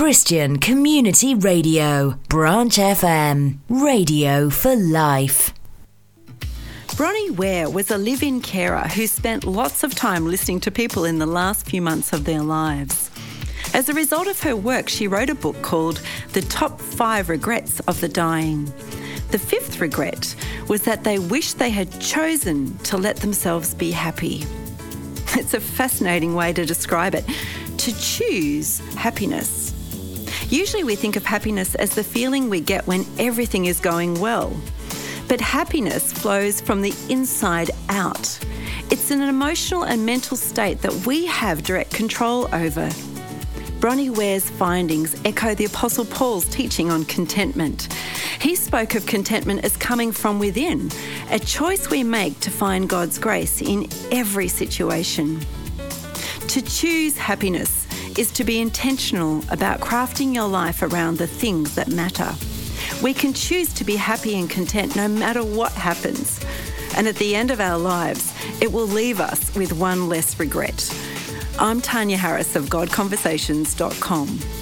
Christian Community Radio, Branch FM, radio for life. Bronnie Ware was a live-in carer who spent lots of time listening to people in the last few months of their lives. As a result of her work, she wrote a book called The Top 5 Regrets of the Dying. The fifth regret was that they wished they had chosen to let themselves be happy. It's a fascinating way to describe it, to choose happiness. Usually we think of happiness as the feeling we get when everything is going well. But happiness flows from the inside out. It's an emotional and mental state that we have direct control over. Bronnie Ware's findings echo the Apostle Paul's teaching on contentment. He spoke of contentment as coming from within, a choice we make to find God's grace in every situation. To choose happiness is to be intentional about crafting your life around the things that matter. We can choose to be happy and content no matter what happens. And at the end of our lives, it will leave us with one less regret. I'm Tanya Harris of GodConversations.com.